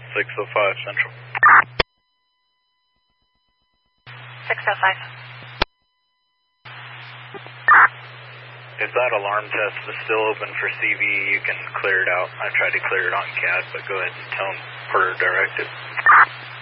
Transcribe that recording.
605 Central. 605. If that alarm test is still open for CV, you can clear it out. I tried to clear it on CAD, but go ahead and tell them per directive.